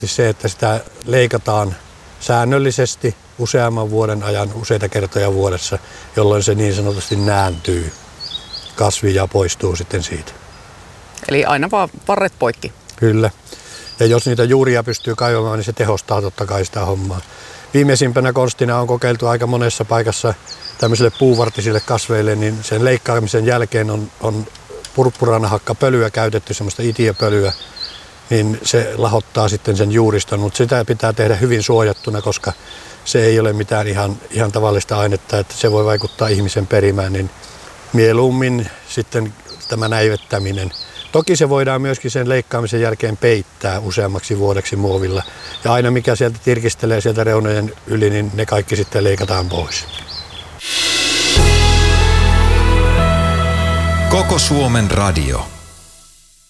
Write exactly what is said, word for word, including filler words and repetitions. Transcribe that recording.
Se, että sitä leikataan säännöllisesti useamman vuoden ajan, useita kertoja vuodessa, jolloin se niin sanotusti nääntyy kasvi ja poistuu sitten siitä. Eli aina vaan varret poikki. Kyllä. Ja jos niitä juuria pystyy kaivamaan, niin se tehostaa totta kai sitä hommaa. Viimeisimpänä konstina on kokeiltu aika monessa paikassa tämmöisille puuvartisille kasveille, niin sen leikkaamisen jälkeen on, on purppuranahakka-pölyä käytetty, semmoista itiöpölyä, niin se lahottaa sitten sen juuriston, mutta sitä pitää tehdä hyvin suojattuna, koska se ei ole mitään ihan, ihan tavallista ainetta, että se voi vaikuttaa ihmisen perimään, niin mieluummin sitten tämä näivettäminen. Toki se voidaan myöskin sen leikkaamisen jälkeen peittää useammaksi vuodeksi muovilla. Ja aina mikä sieltä tirkistelee sieltä reunojen yli, niin ne kaikki sitten leikataan pois. Koko Suomen radio.